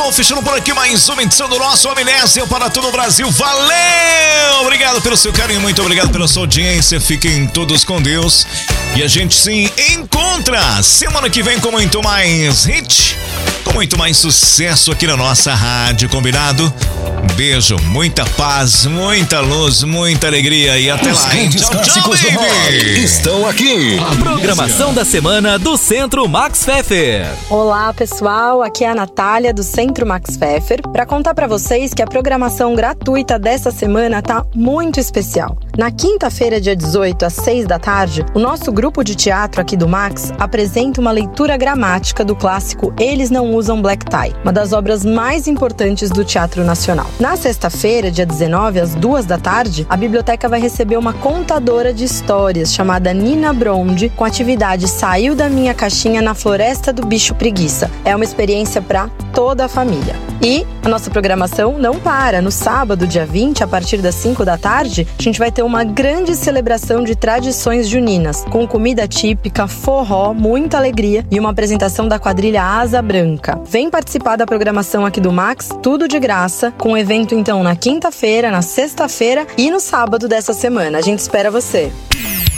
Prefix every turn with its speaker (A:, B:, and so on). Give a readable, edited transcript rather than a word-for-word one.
A: bom? Fechando por aqui mais uma edição do nosso Amnésia para todo o Brasil. Valeu! Obrigado pelo seu carinho, muito obrigado pela sua audiência. Fiquem todos com Deus. E a gente se encontra semana que vem com muito mais hit, com muito mais sucesso aqui na nossa rádio, combinado? Beijo, muita paz, muita luz, muita alegria e até lá.
B: Os clássicos do rock estão aqui.
C: A programação da semana do Centro Max Pfeffer.
D: Olá, pessoal, aqui é a Natália do Centro Max Pfeffer para contar para vocês que a programação gratuita dessa semana tá muito especial. Na quinta-feira, dia 18, às 6 da tarde, o nosso grupo de teatro aqui do Max apresenta uma leitura gramática do clássico Eles Não Usam Black Tie, uma das obras mais importantes do Teatro Nacional. Na sexta-feira, dia 19, às 2 da tarde, a biblioteca vai receber uma contadora de histórias chamada Nina Bronde, com a atividade Saiu da Minha Caixinha na Floresta do Bicho Preguiça. É uma experiência para toda a família. E a nossa programação não para. No sábado, dia 20, a partir das 5 da tarde, a gente vai ter uma grande celebração de tradições juninas, com comida típica, forró, muita alegria e uma apresentação da quadrilha Asa Branca. Vem participar da programação aqui do Max, tudo de graça, com evento então na quinta-feira, na sexta-feira e no sábado dessa semana. A gente espera você.